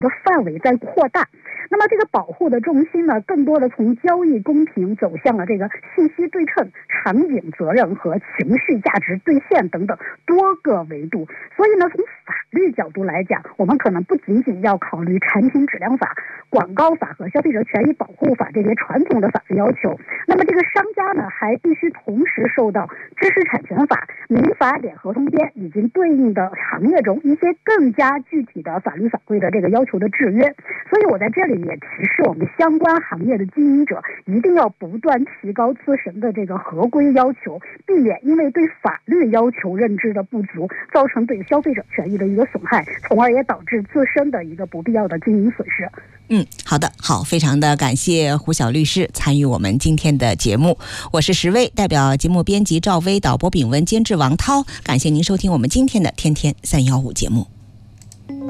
的范围在扩大。那么这个保护的重心呢，更多的从交易公平走向了这个信息对称、场景责任和情绪价值兑现等等多个维度。所以呢，从法律角度来讲，我们可能不仅仅要考虑产品质量法、广告法和消费者权益保护法这些传统的法律要求，那么这个商家呢，还必须同时受到知识产权法、民法典合同编以及对应的行业中一些更加具体的法律法规的这个要求的制约。所以我在这里也提示我们相关行业的经营者，一定要不断提高自身的这个合规要求，避免因为对法律要求认知的不足，造成对消费者权益的一个损害，从而也导致自身的一个不必要的经营损失。 好的，好，非常的感谢胡晓律师参与我们今天的节目。我是石薇，代表节目编辑赵薇、导播炳文、监制王涛，感谢您收听我们今天的天天315节目。